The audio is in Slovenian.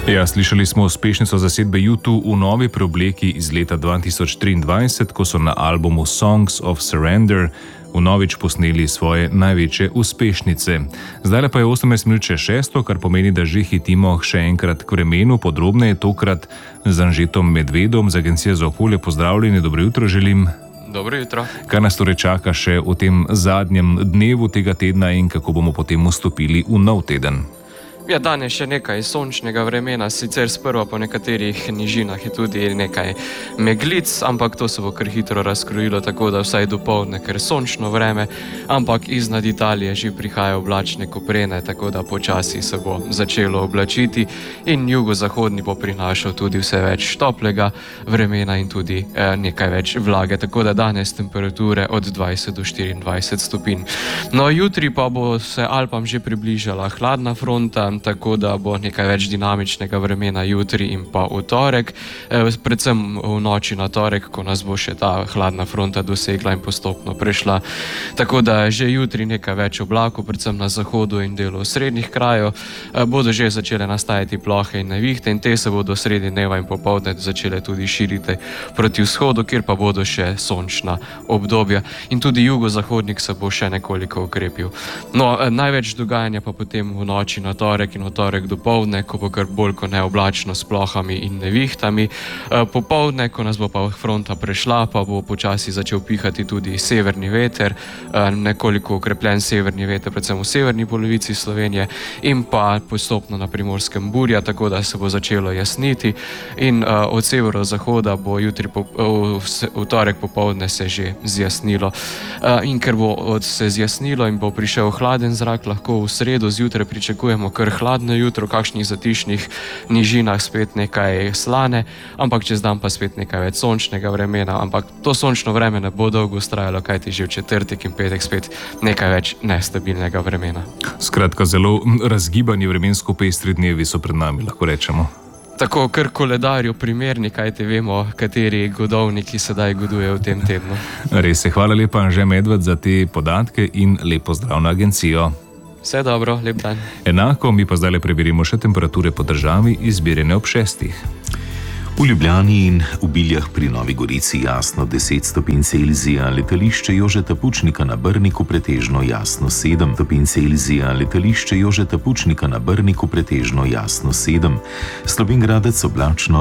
Ja, slišali smo uspešnico zasedbe U2 v novi preobleki iz leta 2023, ko so na albumu Songs of Surrender vnovič posneli svoje največje uspešnice. Zdaj pa je 18 minut čez 6, kar pomeni, da že hitimo še enkrat k vremenu, podrobneje tokrat z Anžetom Medvedom z Agencije za okolje. Pozdravljeni, dobro jutro želim. Dobro jutro. Kaj nas torej čaka še v tem zadnjem dnevu tega tedna in kako bomo potem vstopili v nov teden? Ja, danes še nekaj sončnega vremena, sicer sprva po nekaterih nižinah je tudi nekaj meglic, ampak to se bo kar hitro razkrojilo, tako da vsaj dopoldne, ker sončno vreme, ampak iznad Italije že prihajajo oblačne koprene, tako da počasi se bo začelo oblačiti in jugozahodni bo prinašal tudi vse več toplega vremena in tudi nekaj več vlage, tako da danes temperature od 20 do 24 stopinj. No, jutri pa bo se Alpam že približala hladna fronta, tako da bo nekaj več dinamičnega vremena jutri in pa v torek, predvsem v noči na torek, ko nas bo še ta hladna fronta dosegla in postopno prešla. Tako da že jutri nekaj več oblakov, predvsem na zahodu in delu srednjih krajev, bodo že začele nastajati plohe in nevihte in te se bodo sredi dneva in popoldne začele tudi širiti proti vzhodu, kjer pa bodo še sončna obdobja in tudi jugozahodnik se bo še nekoliko okrepil. No, največ dogajanja pa potem v noči na torek in v torek dopoldne, ko bo kar bolj kot neoblačno s plohami in nevihtami. Popoldne, ko nas bo pa fronta prešla, pa bo počasi začel pihati tudi severni veter, nekoliko okrepljen severni veter, predvsem v severni polovici Slovenije in pa postopno na Primorskem burja, tako da se bo začelo jasniti in od severozahoda bo jutri v torek popoldne se že zjasnilo. In ker bo se zjasnilo in bo prišel hladen zrak, lahko v sredo zjutraj pričakujemo kar hladno jutro, v kakšnih zatišnih nižinah spet nekaj slane, ampak čez dan pa spet nekaj več sončnega vremena, ampak to sončno vreme ne bo dolgo vztrajalo, kajti že v četrtek in petek spet nekaj več nestabilnega vremena. Skratka, zelo razgibani vremensko pestri dnevi so pred nami, lahko rečemo. Tako, kar koledarju primerni, kajte vemo, kateri godovniki sedaj godujejo v tem tednu. Res je, hvala lepa Anže Medved za te podatke in lep pozdrav na agencijo. Vse dobro, lep dan. Enako, mi pa zdaj preverimo še temperature po državi, izmerjene ob 6. V Ljubljani in v Biljah pri Novi Gorici jasno 10 stopinj Celzija, letališče Jožeta Pučnika na Brniku pretežno jasno 7 stopinj Celzija, letališče Jožeta Pučnika na Brniku pretežno jasno 7, Slovenj Gradec oblačno